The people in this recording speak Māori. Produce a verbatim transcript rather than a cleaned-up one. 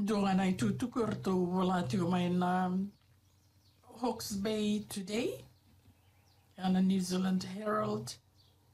Doan ai tu tukurto wala tu mai na Hawke's Bay Today and the New Zealand Herald